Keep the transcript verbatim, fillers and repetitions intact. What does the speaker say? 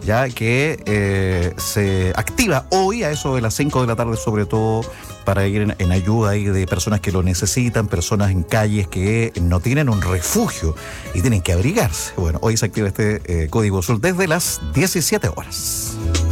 ya que eh, se activa hoy a eso de las cinco de la tarde, sobre todo para ir en, en ayuda ahí de personas que lo necesitan, personas en calles que no tienen un refugio y tienen que abrigarse. Bueno, hoy se activa este eh, código azul desde las diecisiete horas.